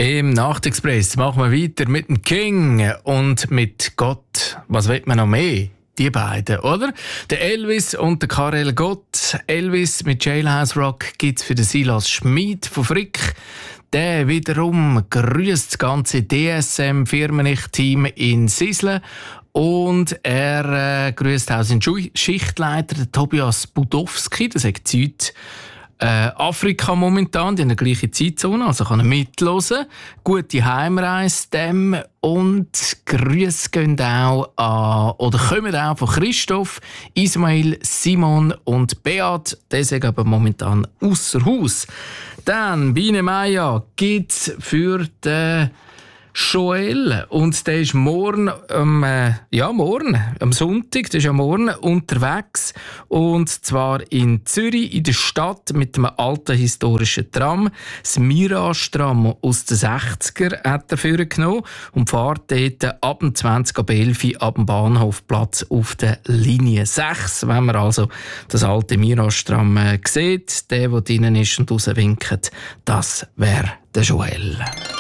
Im Nachtexpress machen wir weiter mit dem King und mit Gott. Was will man noch mehr? Die beiden, oder? Der Elvis und der Karel Gott. Elvis mit Jailhouse Rock gibt's für den Silas Schmid von Frick. Der wiederum grüßt das ganze DSM-Firmenich-Team in Sisle. Und er grüßt auch seinen Schichtleiter, den Tobias Budowski. Das ist Zeit Afrika momentan, die haben die gleiche Zeitzone, also kann er mithören. Gute Heimreise dem. Und Grüße gehen auch an, oder kommen auch von Christoph, Ismail, Simon und Beat. Die sind aber momentan ausser Haus. Dann, Biene Maya gibt's für den Joel, und der ist morgen, am Sonntag, der ist ja morgen unterwegs, und zwar in Zürich, in der Stadt, mit einem alten historischen Tram. Das Mirage-Tram aus den 60er hat er vorgenommen und fährt dort ab dem 20 ab 11 Uhr ab dem Bahnhofplatz auf der Linie 6. Wenn man also das alte Mirage-Tram sieht, der drinnen ist und rauswinkt, das wäre der Joel.